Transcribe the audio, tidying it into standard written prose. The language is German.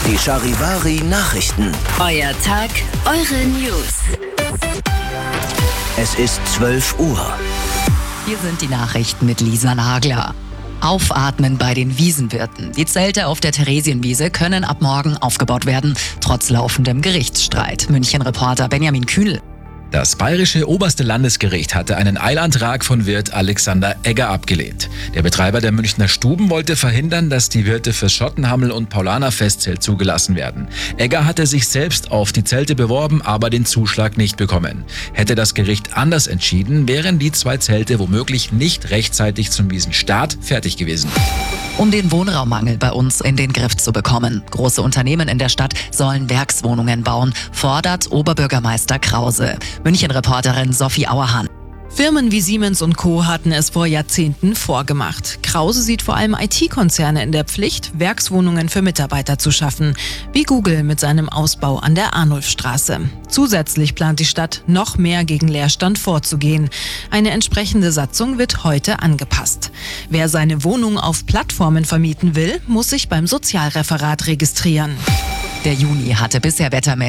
Die Charivari Nachrichten. Euer Tag, eure News. Es ist 12 Uhr. Hier sind die Nachrichten mit Lisa Nagler. Aufatmen bei den Wiesenwirten. Die Zelte auf der Theresienwiese können ab morgen aufgebaut werden, trotz laufendem Gerichtsstreit. München-Reporter Benjamin Kühnel. Das bayerische oberste Landesgericht hatte einen Eilantrag von Wirt Alexander Egger abgelehnt. Der Betreiber der Münchner Stuben wollte verhindern, dass die Wirte fürs Schottenhammel- und Paulaner-Festzelt zugelassen werden. Egger hatte sich selbst auf die Zelte beworben, aber den Zuschlag nicht bekommen. Hätte das Gericht anders entschieden, wären die 2 Zelte womöglich nicht rechtzeitig zum Wiesenstart fertig gewesen. Um den Wohnraummangel bei uns in den Griff zu bekommen. Große Unternehmen in der Stadt sollen Werkswohnungen bauen, fordert Oberbürgermeister Krause. München-Reporterin Sophie Auerhahn. Firmen wie Siemens und Co. hatten es vor Jahrzehnten vorgemacht. Krause sieht vor allem IT-Konzerne in der Pflicht, Werkswohnungen für Mitarbeiter zu schaffen, wie Google mit seinem Ausbau an der Arnulfstraße. Zusätzlich plant die Stadt, noch mehr gegen Leerstand vorzugehen. Eine entsprechende Satzung wird heute angepasst. Wer seine Wohnung auf Plattformen vermieten will, muss sich beim Sozialreferat registrieren. Der Juni hatte bisher Wettermeldungen